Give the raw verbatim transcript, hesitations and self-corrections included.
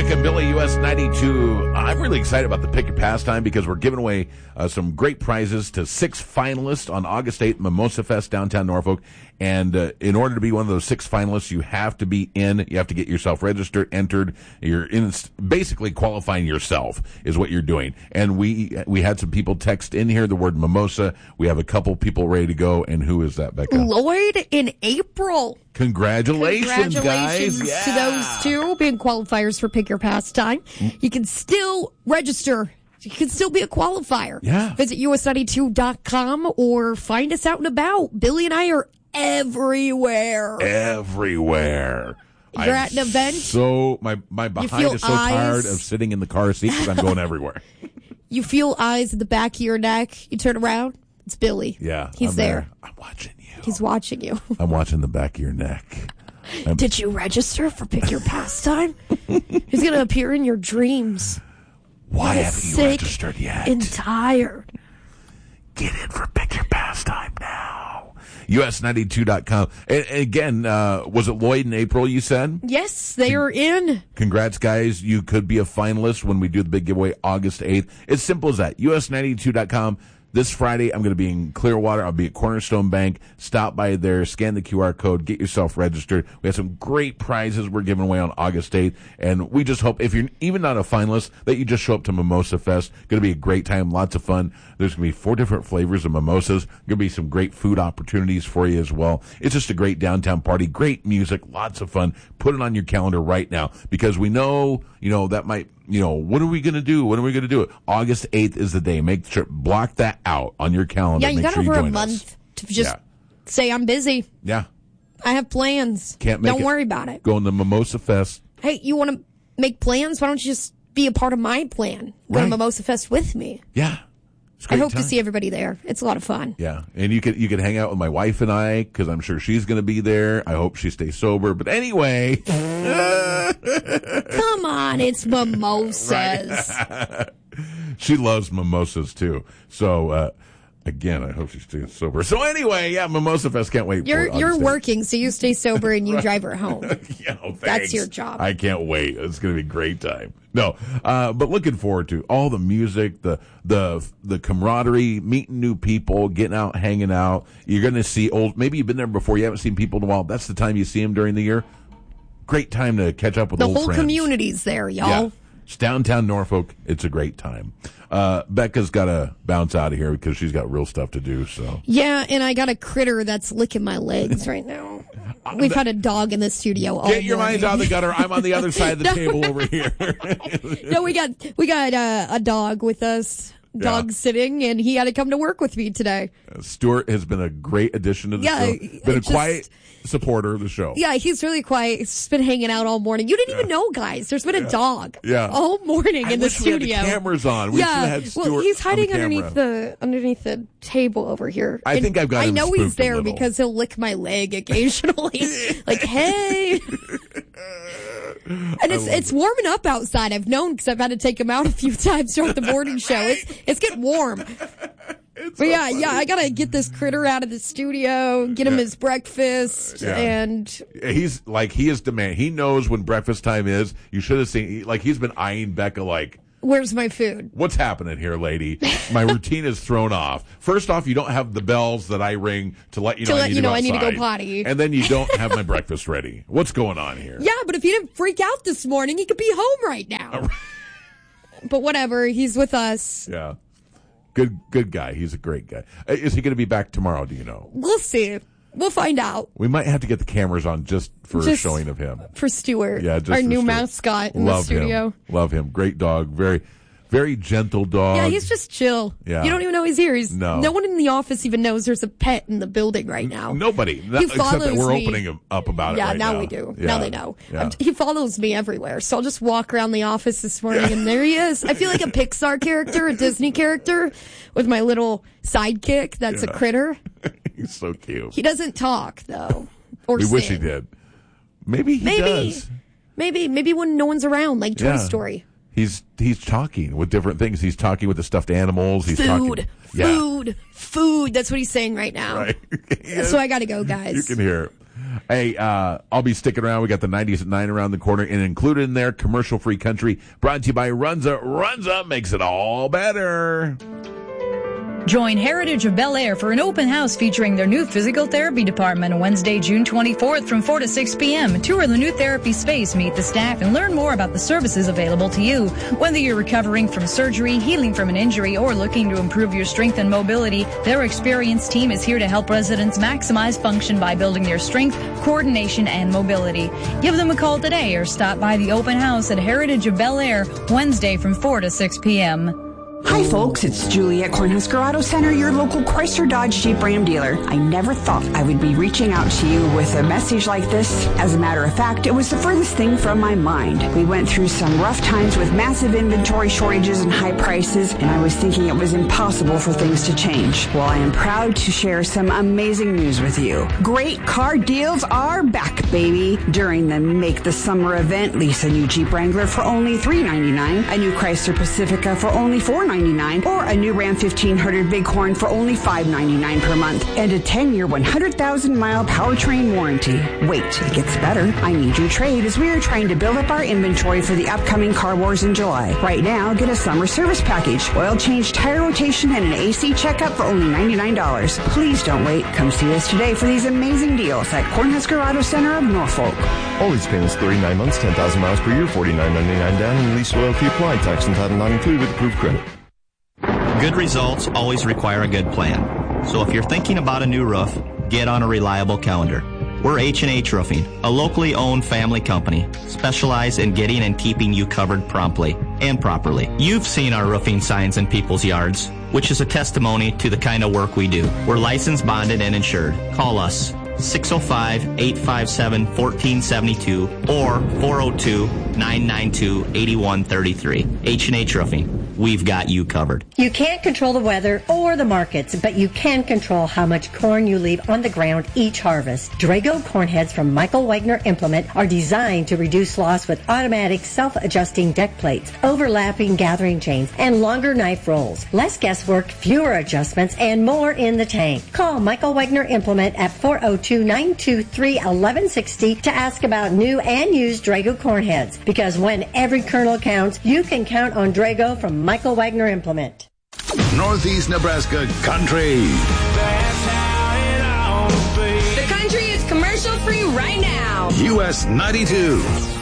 and Billy, U S ninety-two. I'm really excited about the Pick Your Pastime because we're giving away uh, some great prizes to six finalists on August eighth, Mimosa Fest, downtown Norfolk. And uh, in order to be one of those six finalists, you have to be in. You have to get yourself registered, entered. You're in, basically qualifying yourself is what you're doing. And we we had some people text in here the word mimosa. We have a couple people ready to go. And who is that, Becca? Lloyd in April. Congratulations, Congratulations guys. to Yeah. those two being qualifiers for Pick Your Pastime. You can still register. You can still be a qualifier. Yeah. Visit U S ninety-two dot com or find us out and about. Billy and I are everywhere. Everywhere. You're I'm at an event. So my my behind feel is so eyes. tired of sitting in the car seat because I'm going everywhere. You feel eyes at the back of your neck. You turn around. It's Billy. Yeah, He's I'm there. I'm watching you. He's watching you. I'm watching the back of your neck. I'm, Did you register for Pick Your Pastime? He's going to appear in your dreams. why You're haven't you sick registered yet? and tired. Get in for Pick Your Pastime now. U S ninety-two dot com. And, and again, uh, was it Lloyd in April, you said? Yes, they are in. Congrats, guys. You could be a finalist when we do the big giveaway August eighth. It's simple as that. U S ninety-two dot com. This Friday, I'm going to be in Clearwater. I'll be at Cornerstone Bank. Stop by there, scan the Q R code, get yourself registered. We have some great prizes we're giving away on August eighth. And we just hope, if you're even not a finalist, that you just show up to Mimosa Fest. Going to be a great time, lots of fun. There's going to be four different flavors of mimosas. Going to be some great food opportunities for you as well. It's just a great downtown party, great music, lots of fun. Put it on your calendar right now because we know, you know, that might, you know, what are we going to do? When are we going to do it? August eighth is the day. Make sure, block that out on your calendar. Yeah, you Make got sure over you a join month us. to just Yeah. say, I'm busy. Yeah. I have plans. Can't make Don't it. worry about it. Going to Mimosa Fest. Hey, you want to make plans? Why don't you just be a part of my plan? Go Right. to Mimosa Fest with me. Yeah. It's a I great hope time. to see everybody there. It's a lot of fun. Yeah, and you could you could hang out with my wife and I because I'm sure she's going to be there. I hope she stays sober. But anyway, Come on, it's mimosas. she loves mimosas too. So uh, again, I hope she stays sober. So anyway, yeah, Mimosa Fest. Can't wait. You're for it, you're August eighth. working, so you stay sober and you drive her home. Yeah, oh, That's thanks. your job. I can't wait. It's going to be a great time. No, uh, but looking forward to all the music, the the the camaraderie, meeting new people, getting out, hanging out. You're going to see old. Maybe you've been there before. You haven't seen people in a while. That's the time you see them during the year. Great time to catch up with The old whole friends. community's there, y'all. Yeah. It's downtown Norfolk. It's a great time. Uh, Becca's got to bounce out of here because she's got real stuff to do. So Yeah, and I got a critter that's licking my legs right now. We've had a dog in the studio all get your morning. minds out of the gutter. I'm on the other side of the No. table over here. No, we got we got uh, a dog with us, dog Yeah. sitting, and he had to come to work with me today. Stuart has been a great addition to the Yeah, show. Been a just- quiet supporter of the show. Yeah, he's really quiet. He's just been hanging out all morning. You didn't even know, guys. There's been a dog Yeah. all morning I in the wish we had studio. the cameras on. We should yeah, have had Stuart well, he's on the hiding underneath camera. the underneath the table over here. I And think I've got I him know he's spooked a there little. because he'll lick my leg occasionally. Like, hey. And it's it's warming up outside. I've known because I've had to take him out a few times throughout the morning show. It's it's getting warm. It's But so yeah, funny. yeah, I gotta get this critter out of the studio, get him Yeah. his breakfast, Yeah. and He's like, he is demand. He knows when breakfast time is. You should have seen, he- like, he's been eyeing Becca like, where's my food? what's happening here, lady? My routine is thrown off. First off, you don't have the bells that I ring to let you To know, I, let need you to know go I need to go outside. potty. And then you don't have my breakfast ready. What's going on here? Yeah, but if he didn't freak out this morning, he could be home right now. But whatever, he's with us. Yeah. Good, good guy. He's a great guy. Uh, Is he going to be back tomorrow? Do you know? We'll see. We'll find out We might have to get the cameras on just for a Just- showing of him. for Stuart, Yeah, just our for new Stuart. mascot in Love the studio. him. Love him. Great dog. Very, very gentle dog. Yeah, he's just chill. Yeah. You don't even know he's here. He's, No. no one in the office even knows there's a pet in the building right now. Nobody. Not- except that follows we're me. opening him up about it Yeah, right now, now. we do. Yeah. Now they know. Yeah. Um, he follows me everywhere. So I'll just walk around the office this morning and there he is. I feel like a Pixar character, a Disney character with my little sidekick that's Yeah. a critter. He's so cute. He doesn't talk though. Or we sing. wish he did. Maybe he Maybe. does. Maybe, maybe when no one's around, like Toy Yeah. Story. He's he's talking with different things. He's talking with the stuffed animals. He's Food, talking. Yeah. food, food. That's what he's saying right now. Right. So I got to go, guys. You can hear it. Hey, uh, I'll be sticking around. We got the nineties at nine around the corner, and included in there, commercial-free country, brought to you by Runza. Runza makes it all better. Join Heritage of Bel Air for an open house featuring their new physical therapy department on Wednesday, June twenty-fourth from four to six p.m. Tour the new therapy space, meet the staff, and learn more about the services available to you. Whether you're recovering from surgery, healing from an injury, or looking to improve your strength and mobility, their experienced team is here to help residents maximize function by building their strength, coordination, and mobility. Give them a call today or stop by the open house at Heritage of Bel Air Wednesday from four to six p.m. Hi folks, it's Julie at Cornhusker Auto Center, your local Chrysler Dodge Jeep Ram dealer. I never thought I would be reaching out to you with a message like this. As a matter of fact, it was the furthest thing from my mind. We went through some rough times with massive inventory shortages and high prices, and I was thinking it was impossible for things to change. Well, I am proud to share some amazing news with you. Great car deals are back, baby. During the Make the Summer event, lease a new Jeep Wrangler for only three ninety-nine, a new Chrysler Pacifica for only four ninety-nine, or a new Ram fifteen hundred Bighorn for only five ninety-nine per month, and a ten-year, one hundred thousand mile powertrain warranty. Wait, it gets better. I need your trade as we are trying to build up our inventory for the upcoming car wars in July. Right now, get a summer service package, oil change, tire rotation, and an A C checkup for only ninety-nine dollars. Please don't wait. Come see us today for these amazing deals at Cornhusker Auto Center of Norfolk. All lease payments thirty-nine months, ten thousand miles per year, forty-nine ninety-nine down, and lease loyalty applied. Tax and title not included with approved credit. Good results always require a good plan. So if you're thinking about a new roof, get on a reliable calendar. We're H and H Roofing, a locally owned family company, specialized in getting and keeping you covered promptly and properly. You've seen our roofing signs in people's yards, which is a testimony to the kind of work we do. We're licensed, bonded, and insured. Call us six oh five, eight five seven, one four seven two or four oh two, nine nine two, eight one three three. H and H Roofing. We've got you covered. You can't control the weather or the markets, but you can control how much corn you leave on the ground each harvest. Drago corn heads from Michael Wagner Implement are designed to reduce loss with automatic self-adjusting deck plates, overlapping gathering chains, and longer knife rolls. Less guesswork, fewer adjustments, and more in the tank. Call Michael Wagner Implement at four oh two, nine two three, one one six oh to ask about new and used Drago corn heads. Because when every kernel counts, you can count on Drago from Michael Wagner Implement. Northeast Nebraska Country. That's how it ought to be. The country is commercial free right now. U S ninety-two.